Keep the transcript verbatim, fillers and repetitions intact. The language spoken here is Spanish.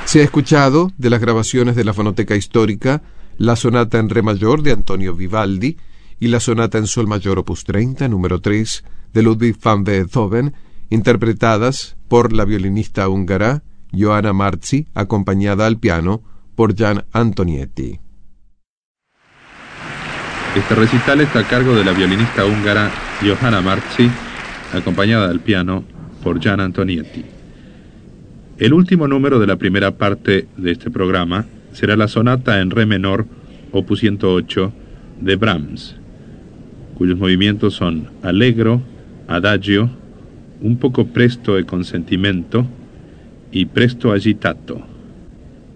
Se ha escuchado, de las grabaciones de la Fonoteca Histórica, la sonata en re mayor de Antonio Vivaldi y la sonata en sol mayor opus treinta, número tres, de Ludwig van Beethoven, interpretadas por la violinista húngara Johanna Marzi, acompañada al piano por Gian Antonietti. Este recital está a cargo de la violinista húngara Johanna Marzi, acompañada al piano por Gian Antonietti. El último número de la primera parte de este programa será la sonata en re menor, opus ciento ocho, de Brahms, cuyos movimientos son allegro, adagio, un poco presto e con sentimento y presto agitato.